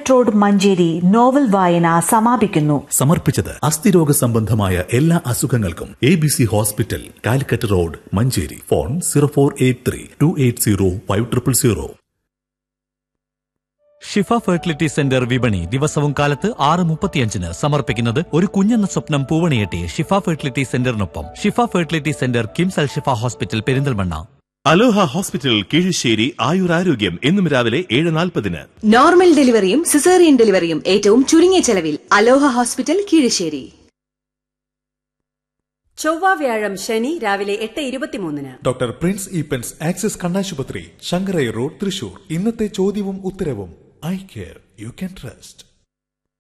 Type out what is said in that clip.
Calicut road Manjeri novel വായന സമാപിക്കുന്നു. സമർപ്പിച്ചത് അസ്ഥിരോഗ സംബന്ധമായ എല്ലാ അസുഖങ്ങൾക്കും ABC hospital, Calicut road Manjeri. Phone 0483-280-5000. ഷിഫ ഫെർട്ടിലിറ്റി സെന്റർ വിപണി ദിവസവും കാലത്ത് 6:35 സമർപ്പിക്കുന്നത് ഒരു കുഞ്ഞെന്ന സ്വപ്നം പൂവണിയെട്ടി ഷിഫ ഫെർട്ടിലിറ്റി സെന്ററിനൊപ്പം. ഷിഫ ഫെർട്ടിലിറ്റി സെന്റർ കിംസ് അൽ ഷിഫ ഹോസ്പിറ്റൽ പെരിന്തൽമണ്ണ. അലോഹ ഹോസ്പിറ്റൽ കീഴ്ശ്ശേരി ആയുരാരോഗ്യം എന്നും രാവിലെ 7:40. നോർമൽ ഡെലിവറിയും സിസേറിയൻ ഡെലിവറിയും ഏറ്റവും ചുരുങ്ങിയ ചെലവിൽ അലോഹ ഹോസ്പിറ്റൽ കീഴ്ശ്ശേരി. ചൊവ്വ വ്യാഴം ശനി രാവിലെ 8:23. ഡോക്ടർ പ്രിൻസ് ഈപ്പൻസ് ആക്സിസ് കണ്ണാശുപത്രി, ശങ്കരൈ റോഡ്, തൃശൂർ. ഇന്നത്തെ ചോദ്യവും ഉത്തരവും eye care you can trust.